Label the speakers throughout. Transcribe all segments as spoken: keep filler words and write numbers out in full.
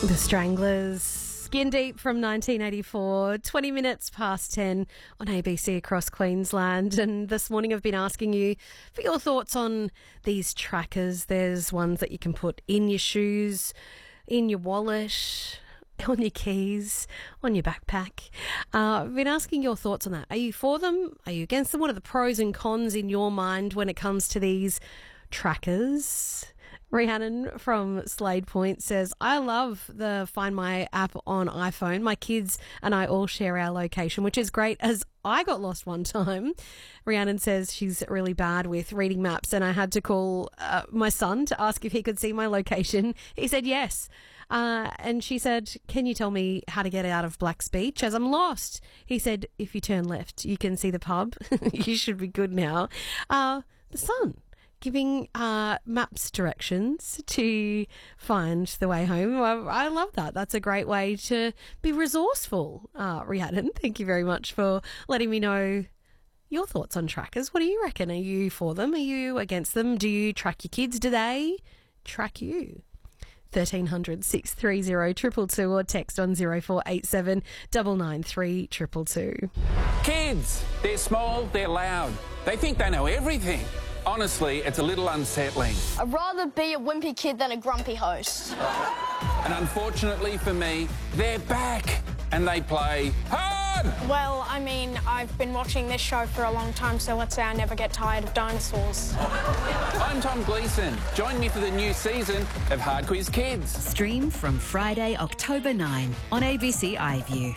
Speaker 1: The Stranglers, Skin Deep from nineteen eighty-four, twenty minutes past ten on A B C across Queensland. And this morning I've been asking you for your thoughts on these trackers. There's ones that you can put in your shoes, in your wallet, on your keys, on your backpack. Uh, I've been asking your thoughts on that. Are you for them? Are you against them? What are the pros and cons in your mind when it comes to these trackers? Rhiannon from Slade Point says, I love the Find My app on iPhone. My kids and I all share our location, which is great as I got lost one time. Rhiannon says she's really bad with reading maps and I had to call uh, my son to ask if he could see my location. He said yes. Uh, and she said, can you tell me how to get out of Black's Beach as I'm lost? He said, if you turn left, you can see the pub. You should be good now. Uh, the son giving uh, maps directions to find the way home. I, I love that. That's a great way to be resourceful, uh, Rhiannon. Thank you very much for letting me know your thoughts on trackers. What do you reckon? Are you for them? Are you against them? Do you track your kids? Do they track you? thirteen hundred, six three zero, two two two or text on zero four eight seven, nine nine three, two two two.
Speaker 2: Kids, they're small, they're loud. They think they know everything. Honestly, it's a little unsettling.
Speaker 3: I'd rather be a wimpy kid than a grumpy host.
Speaker 2: And unfortunately for me, they're back and they play hard!
Speaker 4: Well, I mean, I've been watching this show for a long time, so let's say I never get tired of dinosaurs.
Speaker 2: I'm Tom Gleeson. Join me for the new season of Hard Quiz Kids.
Speaker 5: Stream from Friday, October ninth on A B C iView.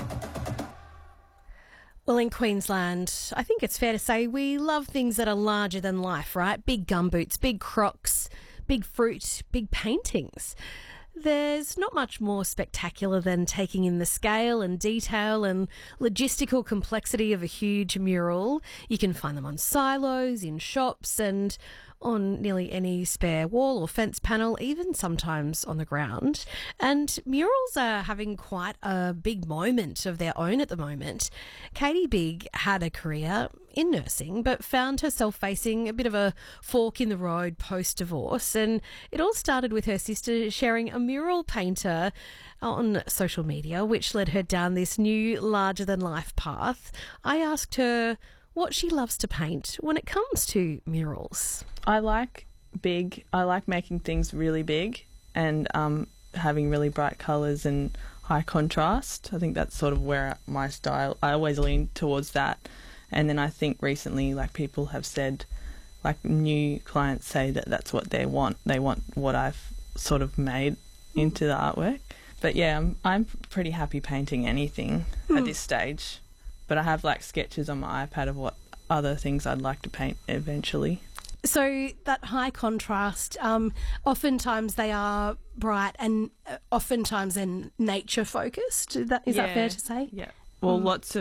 Speaker 1: Well, in Queensland, I think it's fair to say we love things that are larger than life, right? Big gumboots, big crocs, big fruit, big paintings. There's not much more spectacular than taking in the scale and detail and logistical complexity of a huge mural. You can find them on silos, in shops and on nearly any spare wall or fence panel, even sometimes on the ground. And murals are having quite a big moment of their own at the moment. Katie Bigg had a career in nursing, but found herself facing a bit of a fork in the road post-divorce. And it all started with her sister sharing a mural painter on social media, which led her down this new larger-than-life path. I asked her what she loves to paint when it comes to murals.
Speaker 6: I like big, I like making things really big and um, having really bright colours and high contrast. I think that's sort of where my style, I always lean towards that. And then I think recently, like, people have said, like, new clients say that that's what they want. They want what I've sort of made into the artwork. But yeah, I'm, I'm pretty happy painting anything mm. at this stage. But I have, like, sketches on my iPad of what other things I'd like to paint eventually.
Speaker 1: So that high contrast, um, oftentimes they are bright and uh, oftentimes then nature focused. Is that, is
Speaker 6: yeah,
Speaker 1: that fair to say?
Speaker 6: Yeah. Well, mm. lots of